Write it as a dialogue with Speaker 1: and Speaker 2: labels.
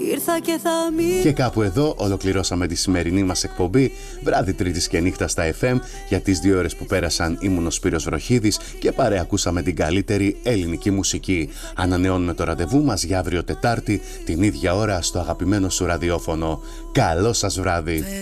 Speaker 1: ήρθα και θα μείνω.
Speaker 2: Και κάπου εδώ ολοκληρώσαμε τη σημερινή μας εκπομπή. Βράδυ Τρίτης και νύχτα στα FM. Για τις 2 ώρες που πέρασαν ήμουν ο Σπύρος Βροχίδης και παρεακούσαμε την καλύτερη ελληνική μουσική. Ανανεώνουμε το ραντεβού μας για αύριο Τετάρτη την ίδια ώρα στο αγαπημένο σου ραδιόφωνο. Καλό σας βράδυ.